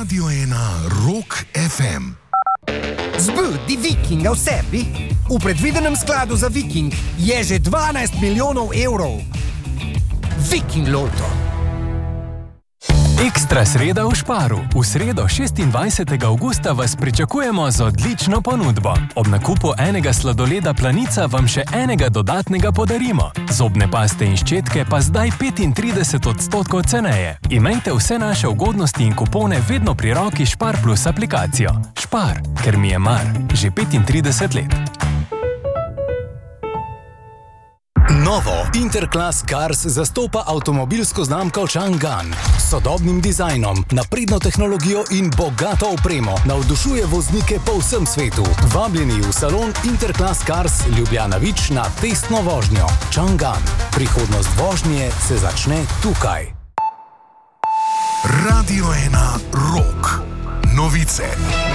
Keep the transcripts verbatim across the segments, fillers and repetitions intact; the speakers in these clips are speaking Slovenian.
Radio ena Rock F M. Zbudi Vikinga v sebi. V predvidenem skladu za Viking je že dvanajst milijonov evrov. Viking Loto. Ekstra sreda v Sparu. V sredo šestindvajsetega avgusta vas pričakujemo z odlično ponudbo. Ob nakupu enega sladoleda Planica vam še enega dodatnega podarimo. Zobne paste in ščetke pa zdaj petintrideset odstotkov ceneje. Imejte vse naše ugodnosti in kupone vedno pri roki Spar Plus aplikacijo. Spar, ker mi je mar. Že petintrideset let. Novo Interclass Cars zastopa avtomobilsko znamko Chang'an. S sodobnim dizajnom, napredno tehnologijo in bogato opremo navdušuje voznike po vsem svetu. Vabljeni v salon Interclass Cars Ljubljana Vič na testno vožnjo. Chang'an. Prihodnost vožnje se začne tukaj. Radio ena Rock. Novice.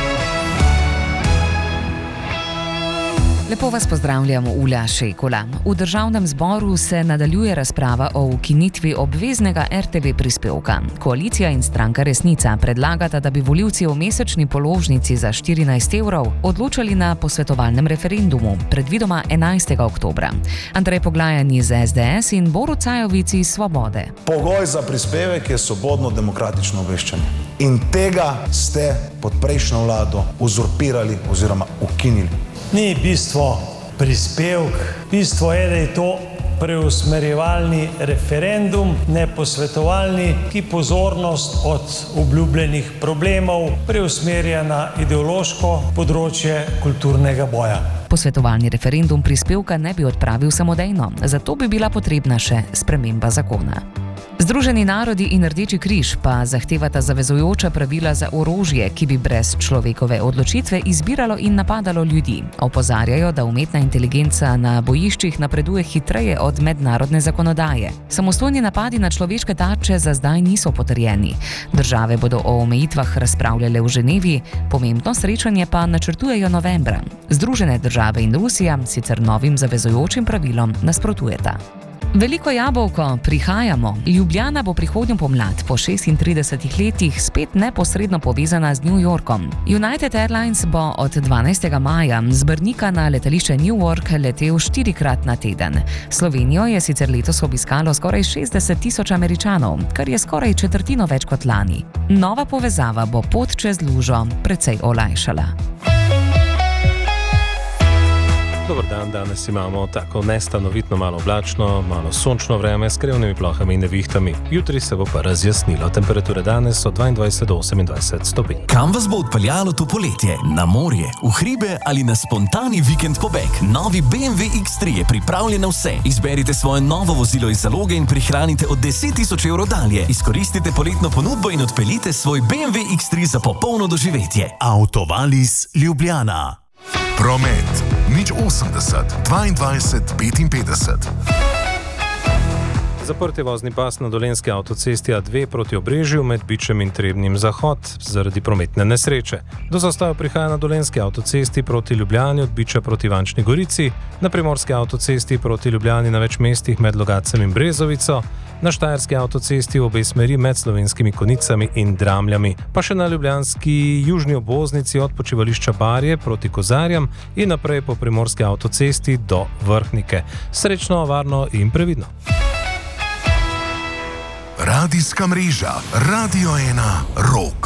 Lepo vas pozdravljamo, Ula Šekula. V državnem zboru se nadaljuje razprava o ukinitvi obveznega R T V prispevka. Koalicija in stranka Resnica predlagata, da bi volivci o mesečni položnici za štirinajst evrov odločali na posvetovalnem referendumu, predvidoma enajstega oktobra. Andrej Poglajan iz S D S in Borut Sajovic iz Svobode. Pogoj za prispevek je svobodno demokratično obveščanje. In tega ste pod prejšnjo vlado uzurpirali oziroma ukinili. Ni bistvo prispevk, bistvo je, da je to preusmerjevalni referendum, ne posvetovalni, ki pozornost od obljubljenih problemov preusmerja na ideološko področje kulturnega boja. Posvetovalni referendum prispevka ne bi odpravil samodejno, zato bi bila potrebna še sprememba zakona. Združeni narodi in Rdeči križ pa zahtevata zavezujoča pravila za orožje, ki bi brez človekove odločitve izbiralo in napadalo ljudi. Opozarjajo, da umetna inteligenca na bojiščih napreduje hitreje od mednarodne zakonodaje. Samostojni napadi na človeške tarče za zdaj niso potrjeni. Države bodo o omejitvah razpravljale v Ženevi, pomembno srečanje pa načrtujejo novembra. Združene države in Rusija sicer novim zavezujočim pravilom nasprotujeta. Veliko jabolko, prihajamo. Ljubljana bo prihodnjo pomlad po šestintridesetih letih spet neposredno povezana z New Yorkom. United Airlines bo od dvanajstega maja z Brnika na letališče Newark letel štirikrat na teden. Slovenijo je sicer letos obiskalo skoraj šestdeset tisoč Američanov, kar je skoraj četrtino več kot lani. Nova povezava bo pot čez lužo precej olajšala. Dobar dan, danes imamo tako nestanovitno malo oblačno, malo sončno vreme s krevnimi plohami in nevihtami. Jutri se bo pa razjasnilo. Temperature danes so dvaindvajset do osemindvajset stopinj. Kam vas bo odpeljalo to poletje? Na morje, v hribe ali na spontani vikend pobeg? Novi B M W X tri je pripravljen na vse. Izberite svoje novo vozilo iz zaloge in prihranite od deset tisoč evrov dalje. Izkoristite poletno ponudbo in odpeljite svoj B M W X tri za popolno doživetje. Autovalis Ljubljana. Promet nič osemdeset dvaindvajset petinpetdeset. Zaprt je vozni pas na dolenjski avtocesti A dve proti Obrežju med Bičem in Trebnjem zahod zaradi prometne nesreče. Do zastoja prihaja na dolenjski avtocesti proti Ljubljani od Biča proti Ivančni Gorici, na primorski avtocesti proti Ljubljani na več mestih med Logacem in Brezovico, na štajerski avtocesti v obe smeri med Slovenskimi Konicami in Dramljami, pa še na ljubljanski južni obvoznici od počivališča Barje proti Kozarjam in naprej po primorski avtocesti do Vrhnike. Srečno, varno in previdno. Radijska mreža Radio ena Rock.